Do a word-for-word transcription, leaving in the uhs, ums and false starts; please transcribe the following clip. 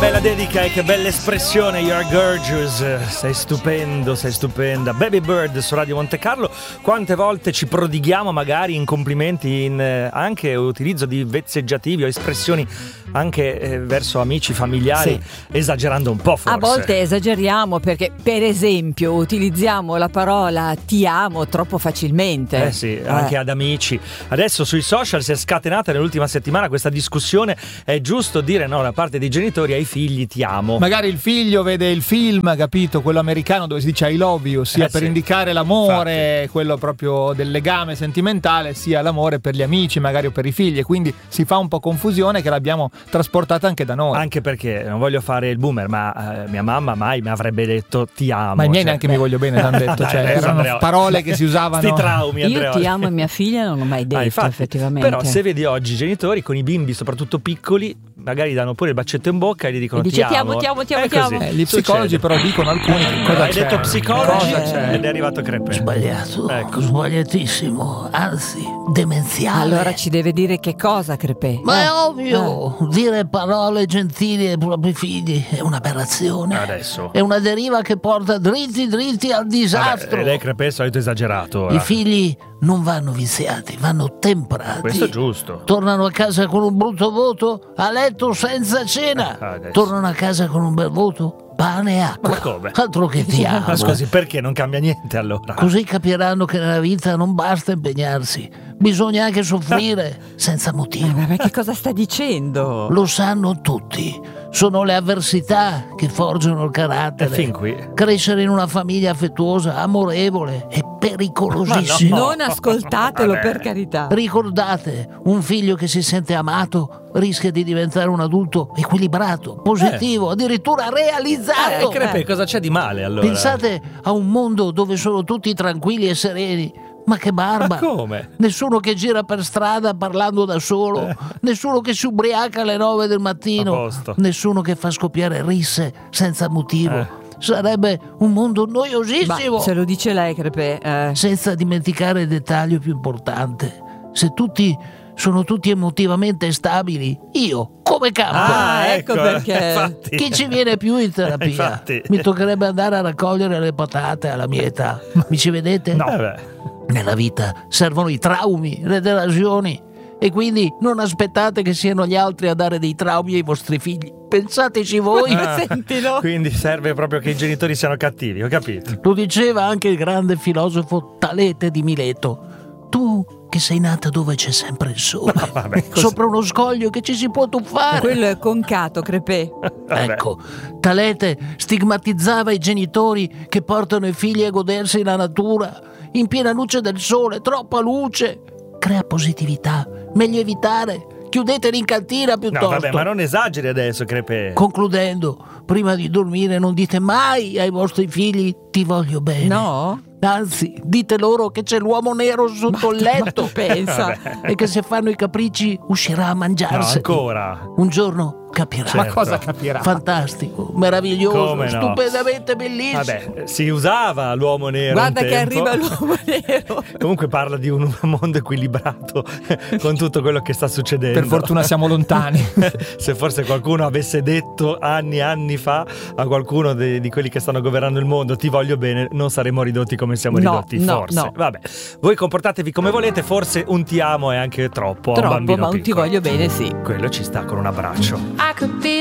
bella dedica e che bella espressione. You're gorgeous, sei stupendo, sei stupenda. Baby Bird su Radio Monte Carlo. Quante volte ci prodighiamo magari in complimenti, in eh, anche utilizzo di vezzeggiativi o espressioni anche eh, verso amici, familiari, sì, esagerando un po' forse. A volte esageriamo perché, per esempio, utilizziamo la parola ti amo troppo facilmente. Eh sì, anche eh. ad amici. Adesso sui social si è scatenata nell'ultima settimana questa discussione. È giusto dire no da parte dei genitori ai figli ti amo? Magari il figlio vede il film, capito, quello americano dove si dice I love you, sia eh per sì. indicare l'amore, Infatti. quello proprio del legame sentimentale, sia l'amore per gli amici magari o per i figli, e quindi si fa un po' confusione che l'abbiamo trasportata anche da noi. Anche perché non voglio fare il boomer, ma eh, mia mamma mai mi avrebbe detto ti amo. Ma i miei cioè, neanche mi voglio bene l'hanno detto, cioè Dai, erano Andrea, parole che si usavano. Sti traumi, Io Andrea. ti amo e mia figlia non l'ho mai detto, Ah, infatti, effettivamente. però se vedi oggi i genitori con i bimbi soprattutto piccoli magari danno pure il bacetto in bocca e gli dicono E dice, ti ti amo, amo, ti amo, ti amo, È ti così. amo. Eh, gli psicologi Succede. però dicono alcuni che cosa Hai c'è? detto psicologi Cosa c'è? ed è arrivato Crepe. Sbagliato, Ecco. sbagliatissimo, anzi demenziale. Allora ci deve dire che cosa, Crepè? Ma Eh. è ovvio, dire parole gentili ai propri figli è un'aberrazione. Adesso. È una deriva che porta dritti dritti al disastro. Vabbè, lei Crepe è il solito esagerato ora. I figli non vanno viziati, vanno temprati. Questo è giusto. Tornano a casa con un brutto voto, a letto senza cena. Ah, adesso. Tornano a casa con un bel voto, pane e acqua. Ma come? Altro che ti amo. Ma scusi, perché non cambia niente allora? Così capiranno che nella vita non basta impegnarsi, bisogna anche soffrire senza motivo. Ma che cosa sta dicendo? Lo sanno tutti, sono le avversità che forgiano il E carattere. fin qui. Crescere in una famiglia affettuosa, amorevole è pericolosissimo. Non ascoltatelo, Vabbè. per carità. Ricordate, un figlio che si sente amato rischia di diventare un adulto equilibrato, positivo, addirittura realizzato. Eh, Crepe, cosa c'è di male allora? Pensate a un mondo dove sono tutti tranquilli e sereni. Ma che barba! Ma come? Nessuno che gira per strada parlando da solo, Eh. nessuno che si ubriaca alle nove del A mattino, posto. nessuno che fa scoppiare risse senza motivo. Eh. Sarebbe un mondo Ma noiosissimo. se lo dice lei, Crepè. Eh. Senza dimenticare il dettaglio più importante. Se tutti sono tutti emotivamente stabili, io come campo? Ah, ecco perché. infatti. Chi ci viene più in terapia? Infatti. Mi toccherebbe andare a raccogliere le patate alla mia età. Mi ci vedete? No. Eh beh. Nella vita servono i traumi, le derasioni. E quindi non aspettate che siano gli altri a dare dei traumi ai vostri figli. Pensateci voi. Ma sentilo. Quindi serve proprio che i genitori siano cattivi, ho capito. Lo diceva anche il grande filosofo Talete di Mileto. Tu che sei nata dove c'è sempre il sole, Vabbè, così. sopra uno scoglio che ci si può tuffare. Quello è concato, Crepè. Vabbè. Ecco, Talete stigmatizzava i genitori che portano i figli a godersi la natura in piena luce del sole, troppa luce. Crea positività, meglio evitare. Chiudeteli in cantina piuttosto. No, vabbè, ma non esageri adesso, Crepe. Concludendo, prima di dormire non dite mai ai vostri figli ti voglio bene. No? Anzi, dite loro che c'è l'uomo nero sotto il Ma letto tu pensa? e che se fanno i capricci uscirà a No, mangiarseli. ancora. Un giorno capirà. Certo. Ma cosa capirà? Fantastico, meraviglioso, Come no? stupendamente bellissimo. Vabbè, si usava l'uomo nero. Guarda un che tempo. arriva l'uomo nero. Comunque parla di un mondo equilibrato con tutto quello che sta succedendo. Per fortuna siamo lontani. Se forse qualcuno avesse detto anni e anni fa a qualcuno de- di quelli che stanno governando il mondo ti voglio bene, non saremmo ridotti come siamo No, ridotti, no, forse. no. Vabbè, voi comportatevi come volete, forse un ti amo è anche troppo a un Troppo, bambino ma un ti piccolo. voglio bene, sì. Quello ci sta con un abbraccio. I could be